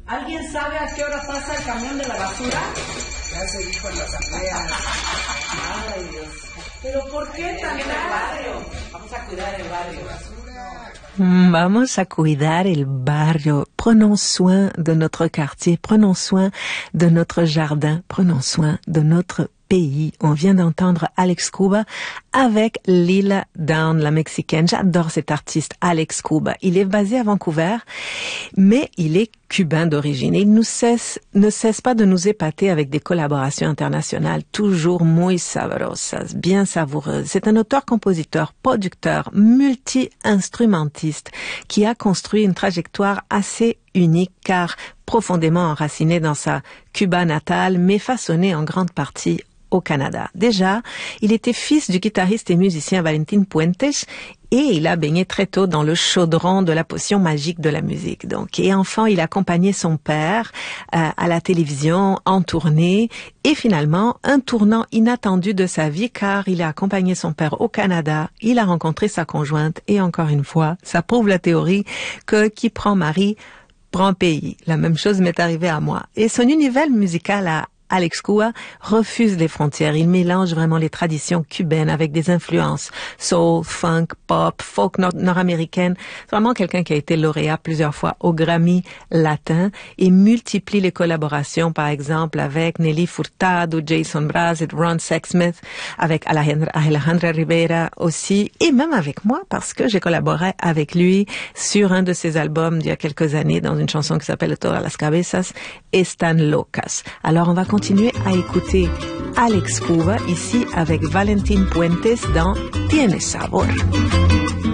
¿Alguien sabe a qué hora pasa el camión de la basura? Ya se dijo en la asamblea. Ay, Dios. ¿Pero por qué tan tarde? Vamos a cuidar el barrio. Vamos a cuidar el barrio. Prenons soin de notre quartier, prenons soin de notre jardin, prenons soin de notre pays. On vient d'entendre Alex Cuba avec Lila Downs, la mexicaine. J'adore cet artiste, Alex Cuba. Il est basé à Vancouver, mais il est cubain d'origine. Et il ne cesse pas de nous épater avec des collaborations internationales toujours muy sabrosas, bien savoureuses. C'est un auteur, compositeur, producteur, multi-instrumentiste qui a construit une trajectoire assez unique car profondément enraciné dans sa Cuba natale, mais façonné en grande partie au Canada. Déjà, il était fils du guitariste et musicien Valentin Puentes et il a baigné très tôt dans le chaudron de la potion magique de la musique. Donc, et enfant, il accompagnait son père à la télévision, en tournée et finalement, un tournant inattendu de sa vie car il a accompagné son père au Canada, il a rencontré sa conjointe et encore une fois, ça prouve la théorie que qui prend mari prend pays. La même chose m'est arrivée à moi. Et son univers musical à Alex Cuba refuse les frontières. Il mélange vraiment les traditions cubaines avec des influences soul, funk, pop, folk nord-américaine. C'est vraiment quelqu'un qui a été lauréat plusieurs fois au Grammy latin et multiplie les collaborations, par exemple, avec Nelly Furtado, Jason Mraz et Ron Sexsmith, avec Alejandra Rivera aussi, et même avec moi, parce que j'ai collaboré avec lui sur un de ses albums d'il y a quelques années dans une chanson qui s'appelle Todas las cabezas están locas. Alors, on va continuer à écouter Alex Cuba ici avec Valentin Puentes dans Tiene Sabor.